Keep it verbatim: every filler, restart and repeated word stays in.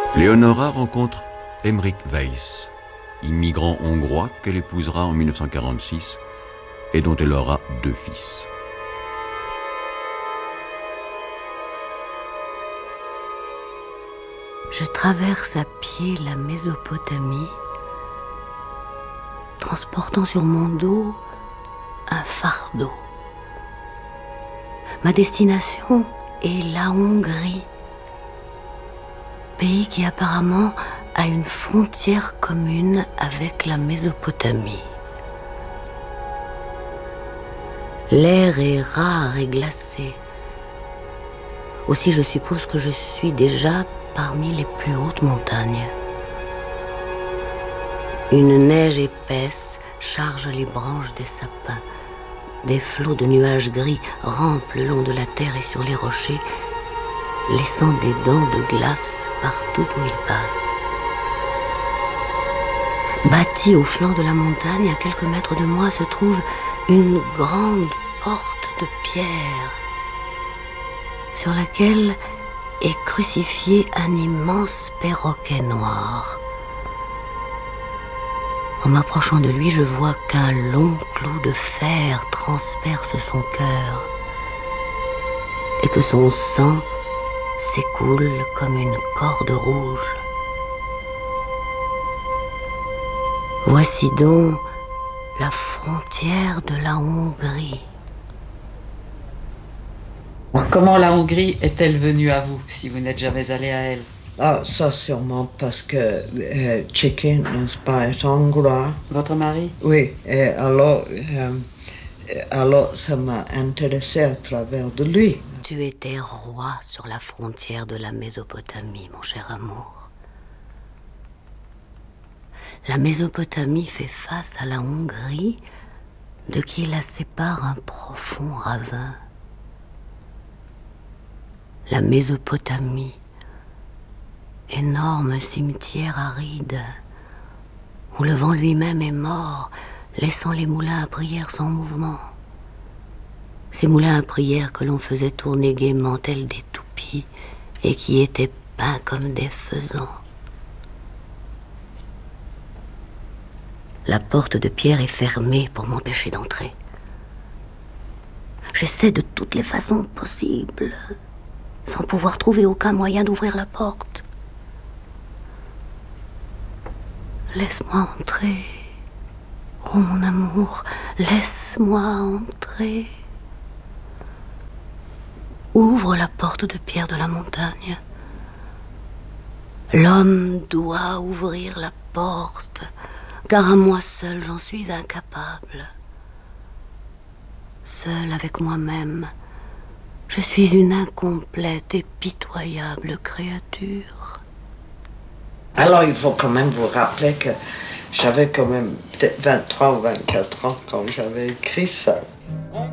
Leonora rencontre Emmerich Weiss, immigrant hongrois qu'elle épousera en mille neuf cent quarante-six et dont elle aura deux fils. Je traverse à pied la Mésopotamie, transportant sur mon dos un fardeau. Ma destination est la Hongrie, pays qui apparemment a une frontière commune avec la Mésopotamie. L'air est rare et glacé. Aussi, je suppose que je suis déjà parmi les plus hautes montagnes. Une neige épaisse charge les branches des sapins. Des flots de nuages gris rampent le long de la terre et sur les rochers, laissant des dents de glace partout où ils passent. Bâtie au flanc de la montagne, à quelques mètres de moi, se trouve une grande porte de pierre sur laquelle est crucifié un immense perroquet noir. En m'approchant de lui, je vois qu'un long clou de fer transperce son cœur et que son sang s'écoule comme une corde rouge. Voici donc la frontière de la Hongrie. Alors, comment la Hongrie est-elle venue à vous, si vous n'êtes jamais allé à elle? Ah, ça sûrement parce que euh, Chicken, n'est-ce pas, est hongrois. Votre mari? Oui, et alors, euh, alors ça m'a intéressé à travers de lui. Tu étais roi sur la frontière de la Mésopotamie, mon cher amour. La Mésopotamie fait face à la Hongrie, de qui la sépare un profond ravin. La Mésopotamie, énorme cimetière aride, où le vent lui-même est mort, laissant les moulins à prière sans mouvement. Ces moulins à prière que l'on faisait tourner gaiement tels des toupies et qui étaient peints comme des faisans. La porte de pierre est fermée pour m'empêcher d'entrer. J'essaie de toutes les façons possibles, sans pouvoir trouver aucun moyen d'ouvrir la porte. Laisse-moi entrer. Oh mon amour, laisse-moi entrer. Ouvre la porte de pierre de la montagne. L'homme doit ouvrir la porte, car à moi seul j'en suis incapable. Seul avec moi-même, je suis une incomplète et pitoyable créature. Alors il faut quand même vous rappeler que j'avais quand même peut-être vingt-trois ou vingt-quatre ans quand j'avais écrit ça.